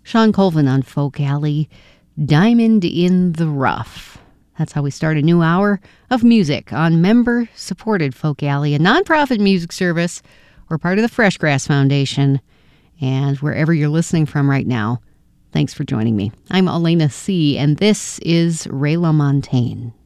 Sean Colvin on Folk Alley, Diamond in the Rough. That's how we start a new hour of music on member-supported Folk Alley, a nonprofit music service. We're part of the Fresh Grass Foundation. And wherever you're listening from right now, thanks for joining me. I'm Elena C., and this is Ray LaMontagne.